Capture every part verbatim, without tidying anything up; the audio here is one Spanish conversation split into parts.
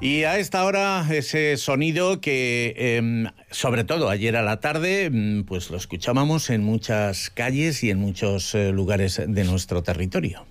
Y a esta hora ese sonido que, eh, sobre todo ayer a la tarde, pues lo escuchábamos en muchas calles y en muchos eh, lugares de nuestro territorio.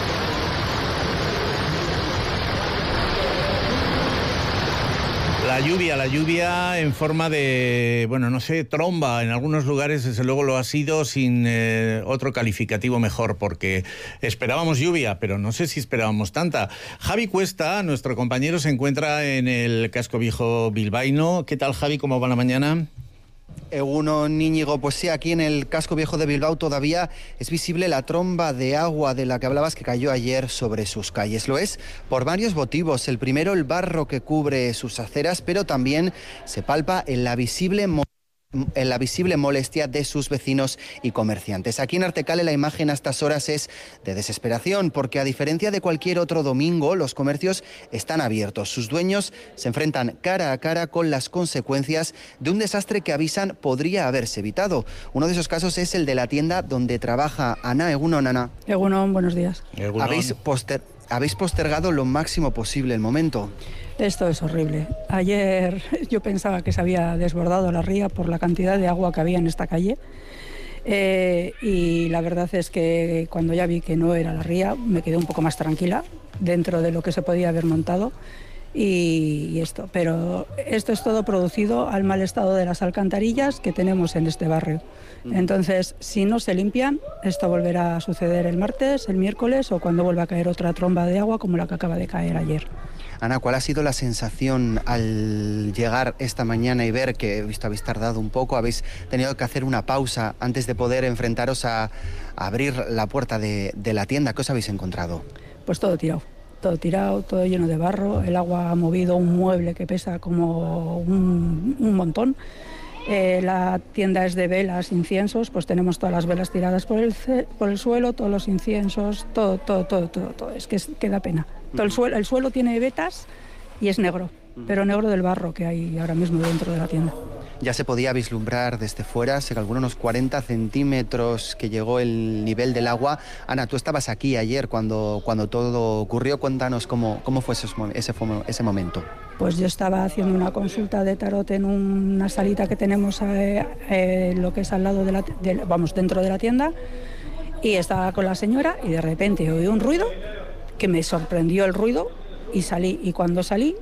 La lluvia, la lluvia en forma de, bueno, no sé, tromba. En algunos lugares, desde luego, lo ha sido sin eh, otro calificativo mejor, porque esperábamos lluvia, pero no sé si esperábamos tanta. Javi Cuesta, nuestro compañero, se encuentra en el casco viejo bilbaíno. ¿Qué tal, Javi? ¿Cómo va la mañana? Egunon, Íñigo, pues sí, aquí en el casco viejo de Bilbao todavía es visible la tromba de agua de la que hablabas que cayó ayer sobre sus calles. Lo es por varios motivos. El primero, el barro que cubre sus aceras, pero también se palpa en la visible en la visible molestia de sus vecinos y comerciantes. Aquí en Artecale la imagen a estas horas es de desesperación, porque a diferencia de cualquier otro domingo, los comercios están abiertos. Sus dueños se enfrentan cara a cara con las consecuencias de un desastre que avisan podría haberse evitado. Uno de esos casos es el de la tienda donde trabaja Ana. Egunon, Ana. Egunon, buenos días. Egunon. Habéis poster... Habéis postergado lo máximo posible el momento. Esto es horrible. Ayer yo pensaba que se había desbordado la ría por la cantidad de agua que había en esta calle. Eh, y la verdad es que cuando ya vi que no era la ría, me quedé un poco más tranquila dentro de lo que se podía haber montado. Y, y esto, pero esto es todo producido al mal estado de las alcantarillas que tenemos en este barrio. Entonces, si no se limpian, esto volverá a suceder el martes, el miércoles o cuando vuelva a caer otra tromba de agua como la que acaba de caer ayer. Ana, ¿cuál ha sido la sensación al llegar esta mañana y ver que, he visto, habéis tardado un poco, habéis tenido que hacer una pausa antes de poder enfrentaros a, a abrir la puerta de, de la tienda? ¿Qué os habéis encontrado? Pues todo tirado. Todo tirado, todo lleno de barro. El agua ha movido un mueble que pesa como un, un montón. Eh, la tienda es de velas, inciensos, pues tenemos todas las velas tiradas por el, por el suelo, todos los inciensos, todo, todo, todo, todo, todo. Es que, es, que da pena. Todo el, suelo, el suelo tiene vetas y es negro, pero negro del barro que hay ahora mismo dentro de la tienda. Ya se podía vislumbrar desde fuera, se calculó unos cuarenta centímetros que llegó el nivel del agua. Ana, tú estabas aquí ayer cuando, cuando todo ocurrió. Cuéntanos cómo, cómo fue ese, ese, ese momento. Pues yo estaba haciendo una consulta de tarot en una salita que tenemos eh, eh, lo que es al lado de la, de, vamos, dentro de la tienda, y estaba con la señora y de repente oí un ruido que me sorprendió el ruido y salí. Y cuando salí,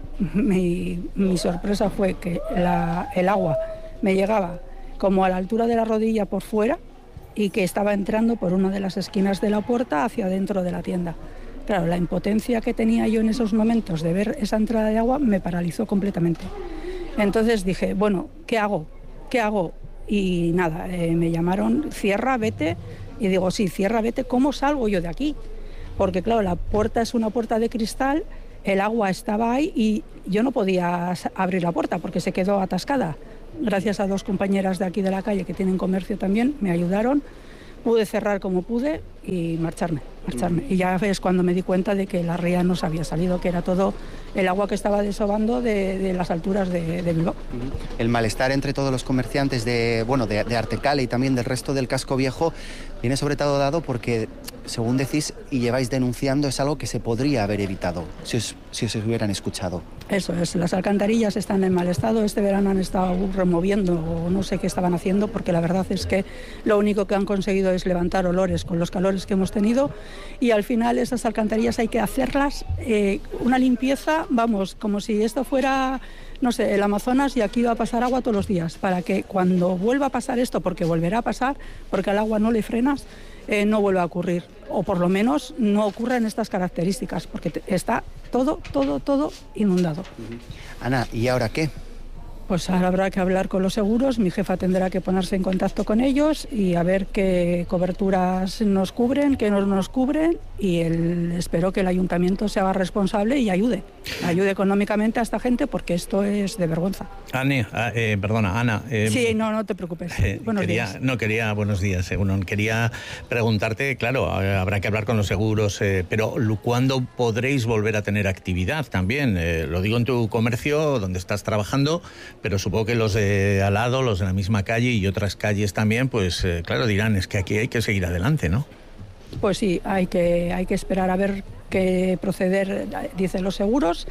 mi, mi sorpresa fue que la, el agua me llegaba como a la altura de la rodilla por fuera y que estaba entrando por una de las esquinas de la puerta hacia dentro de la tienda. Claro, la impotencia que tenía yo en esos momentos de ver esa entrada de agua me paralizó completamente. Entonces dije, bueno, ¿qué hago? ¿Qué hago? Y nada, eh, me llamaron, cierra, vete. Y digo, sí, cierra, vete. ¿Cómo salgo yo de aquí? Porque claro, la puerta es una puerta de cristal, el agua estaba ahí y yo no podía abrir la puerta porque se quedó atascada. Gracias a dos compañeras de aquí de la calle que tienen comercio también, me ayudaron. Pude cerrar como pude y marcharme, marcharme. Y ya es cuando me di cuenta de que la ría no se había salido, que era todo el agua que estaba desobando de, de las alturas de, de Bilbao. El malestar entre todos los comerciantes de, bueno, de, de Artecale y también del resto del casco viejo viene sobre todo dado porque, según decís y lleváis denunciando, es algo que se podría haber evitado si os, si os hubieran escuchado. Eso es, las alcantarillas están en mal estado. Este verano han estado removiendo o no sé qué estaban haciendo, porque la verdad es que lo único que han conseguido es levantar olores con los calores que hemos tenido, y al final esas alcantarillas hay que hacerlas eh, una limpieza, vamos, como si esto fuera, no sé, el Amazonas y aquí va a pasar agua todos los días, para que cuando vuelva a pasar esto, porque volverá a pasar, porque al agua no le frenas, eh, no vuelva a ocurrir, o por lo menos no ocurra en estas características, porque te, está todo, todo, todo inundado. Ana, ¿y ahora qué? Pues ahora habrá que hablar con los seguros, mi jefa tendrá que ponerse en contacto con ellos y a ver qué coberturas nos cubren, qué no nos cubren, y el, espero que el ayuntamiento se haga responsable y ayude, ayude económicamente a esta gente, porque esto es de vergüenza. Ane, eh, perdona, Ana. Eh, sí, no, no te preocupes. Eh, buenos quería, días. No, quería, buenos días, según quería preguntarte, claro, habrá que hablar con los seguros, eh, pero ¿cuándo podréis volver a tener actividad también? Eh, lo digo en tu comercio, donde estás trabajando, pero supongo que los de al lado, los de la misma calle y otras calles también, pues eh, claro, dirán, es que aquí hay que seguir adelante, ¿no? Pues sí, hay que, hay que esperar a ver qué proceder, dicen los seguros.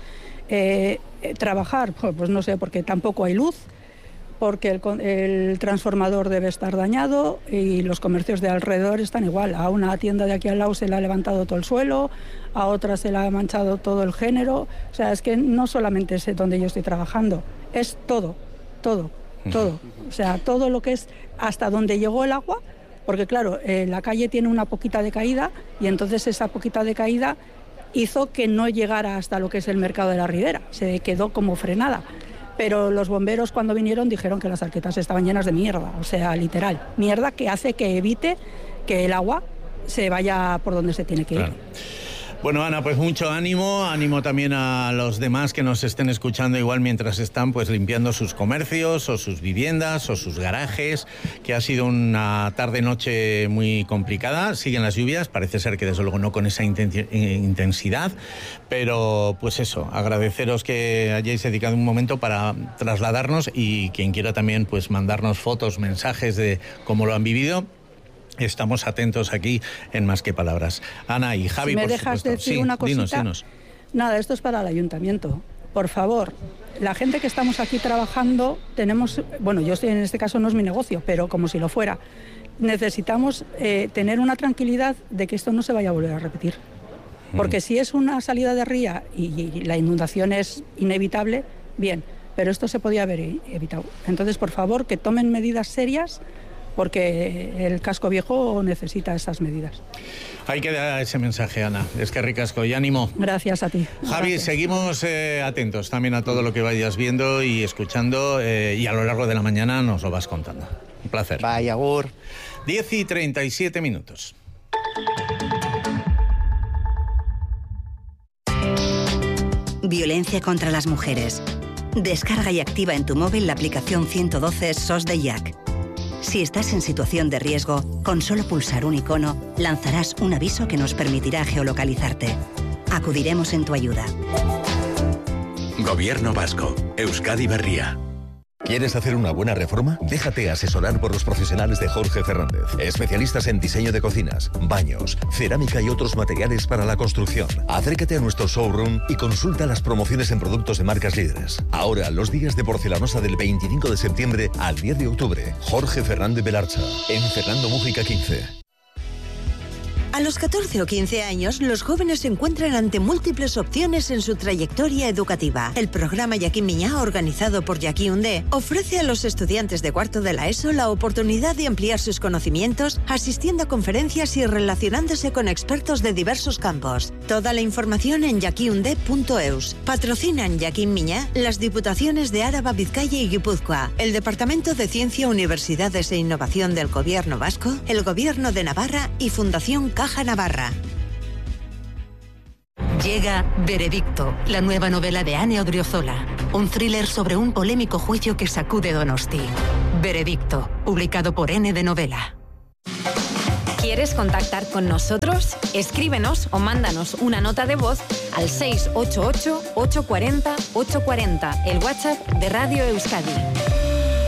Eh, eh, trabajar, pues no sé, porque tampoco hay luz, porque el, el transformador debe estar dañado y los comercios de alrededor están igual. A una tienda de aquí al lado se le ha levantado todo el suelo, a otra se le ha manchado todo el género. O sea, es que no solamente es donde yo estoy trabajando, es todo, todo, todo. O sea, todo lo que es hasta donde llegó el agua, porque claro, eh, la calle tiene una poquita de caída y entonces esa poquita de caída hizo que no llegara hasta lo que es el mercado de la Ribera, se quedó como frenada. Pero los bomberos cuando vinieron dijeron que las arquetas estaban llenas de mierda, o sea, literal, mierda que hace que evite que el agua se vaya por donde se tiene que ir. Claro. Bueno, Ana, pues mucho ánimo, ánimo también a los demás que nos estén escuchando igual mientras están pues limpiando sus comercios o sus viviendas o sus garajes, que ha sido una tarde-noche muy complicada. Siguen las lluvias, parece ser que desde luego no con esa intensidad, pero pues eso, agradeceros que hayáis dedicado un momento para trasladarnos y quien quiera también pues mandarnos fotos, mensajes de cómo lo han vivido. Estamos atentos aquí en Más que Palabras. Ana y Javi, si me por dejas supuesto. decir sí, una cosita. Dinos, dinos. Nada, esto es para el ayuntamiento. Por favor, la gente que estamos aquí trabajando, tenemos, bueno, yo estoy en este caso no es mi negocio, pero como si lo fuera, necesitamos eh, tener una tranquilidad de que esto no se vaya a volver a repetir. Porque mm. si es una salida de ría y, y la inundación es inevitable, bien, pero esto se podía haber evitado. Entonces, por favor, que tomen medidas serias, porque el casco viejo necesita esas medidas. Hay que dar ese mensaje, Ana. Es que ricasco y ánimo. Gracias a ti. Javi, Gracias. seguimos eh, atentos también a todo lo que vayas viendo y escuchando eh, y a lo largo de la mañana nos lo vas contando. Un placer. Vaya, Agur. diez y treinta y siete minutos. Violencia contra las mujeres. Descarga y activa en tu móvil la aplicación ciento doce S O S de I A C. Si estás en situación de riesgo, con solo pulsar un icono, lanzarás un aviso que nos permitirá geolocalizarte. Acudiremos en tu ayuda. Gobierno Vasco. Euskadi Berria. ¿Quieres hacer una buena reforma? Déjate asesorar por los profesionales de Jorge Fernández, especialistas en diseño de cocinas, baños, cerámica y otros materiales para la construcción. Acércate a nuestro showroom y consulta las promociones en productos de marcas líderes. Ahora, los días de porcelanosa del veinticinco de septiembre al diez de octubre. Jorge Fernández Belarcha, en Fernando Mújica quince. A los catorce o quince años, los jóvenes se encuentran ante múltiples opciones en su trayectoria educativa. El programa Jaquín Miñá, organizado por Jaki Undé, ofrece a los estudiantes de cuarto de la ESO la oportunidad de ampliar sus conocimientos, asistiendo a conferencias y relacionándose con expertos de diversos campos. Toda la información en jaquiundé punto eus. Patrocinan Jaquín Miñá las diputaciones de Áraba, Vizcaya y Guipúzcoa, el Departamento de Ciencia, Universidades e Innovación del Gobierno Vasco, el Gobierno de Navarra y Fundación Caja Navarra. Llega Veredicto, la nueva novela de Ane Odriozola. Un thriller sobre un polémico juicio que sacude Donosti. Veredicto, publicado por N de Novela. ¿Quieres contactar con nosotros? Escríbenos o mándanos una nota de voz al seis ocho ocho, ocho cuatro cero, ocho cuatro cero, el WhatsApp de Radio Euskadi.